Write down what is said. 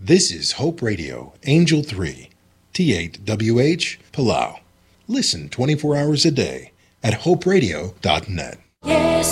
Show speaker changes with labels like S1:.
S1: This is Hope Radio, Angel 3, T8WH, Palau. Listen 24 hours a day at hoperadio.net.
S2: Yes.